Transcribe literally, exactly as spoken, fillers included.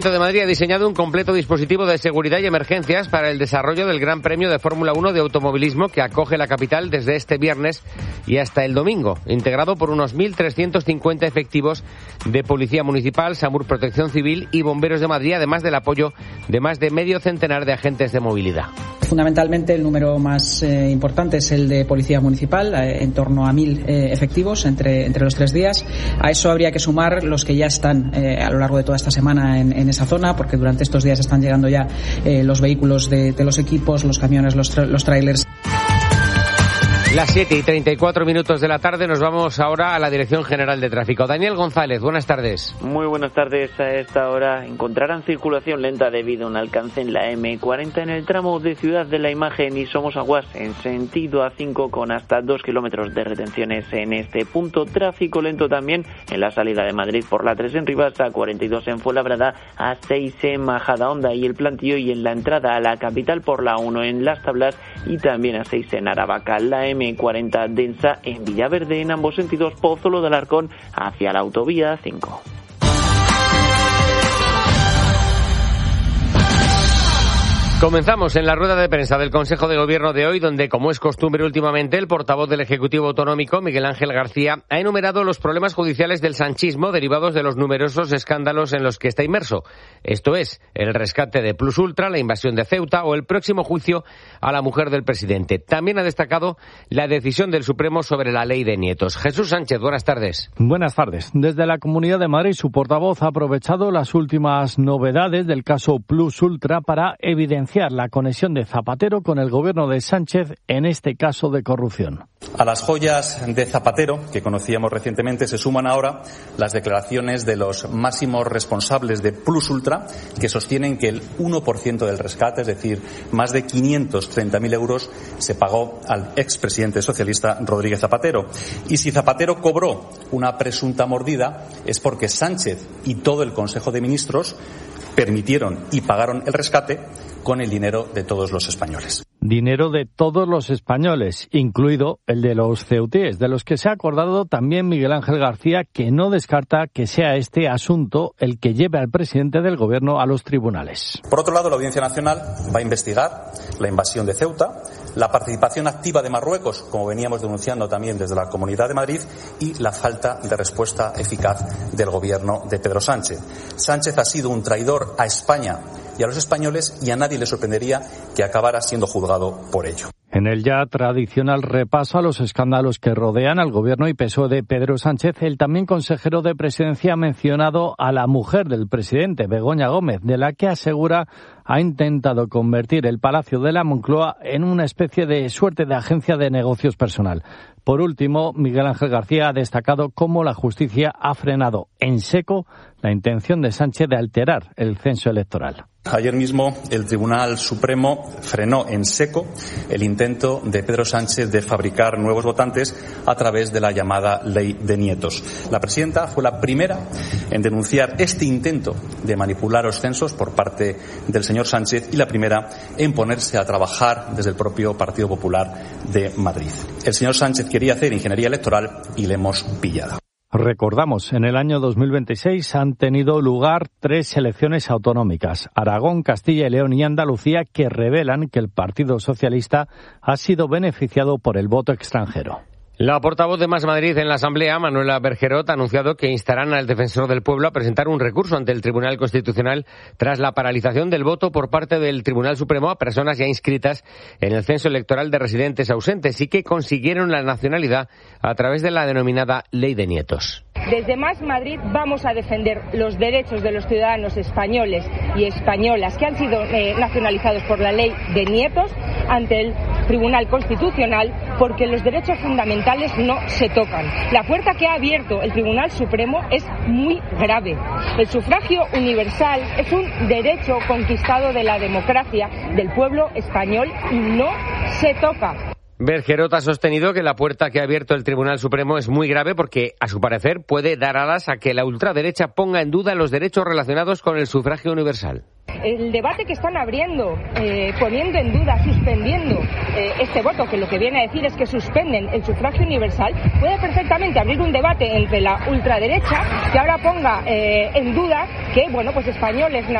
de Madrid ha diseñado un completo dispositivo de seguridad y emergencias para el desarrollo del Gran Premio de Fórmula uno de automovilismo que acoge la capital desde este viernes y hasta el domingo, integrado por unos mil trescientos cincuenta efectivos de Policía Municipal, SAMUR, Protección Civil y Bomberos de Madrid, además del apoyo de más de medio centenar de agentes de movilidad. Fundamentalmente el número más eh, importante es el de Policía Municipal, eh, en torno a mil eh, efectivos entre, entre los tres días. A eso habría que sumar los que ya están eh, a lo largo de toda esta semana en, en esa zona, porque durante estos días están llegando ya eh, los vehículos de, de los equipos, los camiones, los, tra- los trailers. Las siete y treinta y cuatro minutos de la tarde, nos vamos ahora a la Dirección General de Tráfico. Daniel González, buenas tardes. Muy buenas tardes. A esta hora encontrarán circulación lenta debido a un alcance en la eme cuarenta en el tramo de Ciudad de la Imagen y Somosaguas en sentido A cinco con hasta dos kilómetros de retenciones en este punto. Tráfico lento también en la salida de Madrid por la tres en Rivas, A cuarenta y dos en Fuenlabrada, A seis en Majadahonda y El Plantío, y en la entrada a la capital por la uno en Las Tablas y también A seis en Aravaca. La eme cuarenta densa en Villaverde en ambos sentidos, Pozuelo de Alarcón hacia la autovía cinco. Comenzamos en la rueda de prensa del Consejo de Gobierno de hoy, donde, como es costumbre últimamente, el portavoz del Ejecutivo Autonómico, Miguel Ángel García, ha enumerado los problemas judiciales del sanchismo derivados de los numerosos escándalos en los que está inmerso. Esto es, el rescate de Plus Ultra, la invasión de Ceuta o el próximo juicio a la mujer del presidente. También ha destacado la decisión del Supremo sobre la ley de nietos. Jesús Sánchez, buenas tardes. Buenas tardes. Desde la Comunidad de Madrid, su portavoz ha aprovechado las últimas novedades del caso Plus Ultra para evidenciar la conexión de Zapatero con el gobierno de Sánchez en este caso de corrupción. A las joyas de Zapatero, que conocíamos recientemente, se suman ahora las declaraciones de los máximos responsables de Plus Ultra, que sostienen que el uno por ciento del rescate, es decir, más de quinientos treinta mil euros, se pagó al expresidente socialista Rodríguez Zapatero. Y si Zapatero cobró una presunta mordida, es porque Sánchez y todo el Consejo de Ministros permitieron y pagaron el rescate con el dinero de todos los españoles. Dinero de todos los españoles, incluido el de los ceutíes, de los que se ha acordado también Miguel Ángel García, que no descarta que sea este asunto el que lleve al presidente del gobierno a los tribunales. Por otro lado, la Audiencia Nacional va a investigar la invasión de Ceuta, la participación activa de Marruecos, como veníamos denunciando también desde la Comunidad de Madrid, y la falta de respuesta eficaz del gobierno de Pedro Sánchez. Sánchez ha sido un traidor a España y a los españoles, y a nadie le sorprendería que acabara siendo juzgado por ello. En el ya tradicional repaso a los escándalos que rodean al gobierno y P S O E de Pedro Sánchez, el también consejero de Presidencia ha mencionado a la mujer del presidente, Begoña Gómez, de la que asegura ha intentado convertir el Palacio de la Moncloa en una especie de suerte de agencia de negocios personal. Por último, Miguel Ángel García ha destacado cómo la justicia ha frenado en seco la intención de Sánchez de alterar el censo electoral. Ayer mismo el Tribunal Supremo frenó en seco el intento de Pedro Sánchez de fabricar nuevos votantes a través de la llamada Ley de Nietos. La presidenta fue la primera en denunciar este intento de manipular los censos por parte del señor Sánchez y la primera en ponerse a trabajar desde el propio Partido Popular de Madrid. El señor Sánchez quería hacer ingeniería electoral y le hemos pillado. Recordamos, en el año dos mil veintiséis han tenido lugar tres elecciones autonómicas, Aragón, Castilla y León y Andalucía, que revelan que el Partido Socialista ha sido beneficiado por el voto extranjero. La portavoz de Más Madrid en la Asamblea, Manuela Bergerot, ha anunciado que instarán al Defensor del Pueblo a presentar un recurso ante el Tribunal Constitucional tras la paralización del voto por parte del Tribunal Supremo a personas ya inscritas en el censo electoral de residentes ausentes y que consiguieron la nacionalidad a través de la denominada Ley de Nietos. Desde Más Madrid vamos a defender los derechos de los ciudadanos españoles y españolas que han sido eh, nacionalizados por la Ley de Nietos ante el Tribunal Constitucional, porque los derechos fundamentales no se tocan. La puerta que ha abierto el Tribunal Supremo es muy grave. El sufragio universal es un derecho conquistado de la democracia del pueblo español y no se toca. Bergerot ha sostenido que la puerta que ha abierto el Tribunal Supremo es muy grave porque, a su parecer, puede dar alas a que la ultraderecha ponga en duda los derechos relacionados con el sufragio universal. El debate que están abriendo, eh, poniendo en duda, suspendiendo eh, este voto, que lo que viene a decir es que suspenden el sufragio universal, puede perfectamente abrir un debate entre la ultraderecha que ahora ponga eh, en duda que, bueno, pues españoles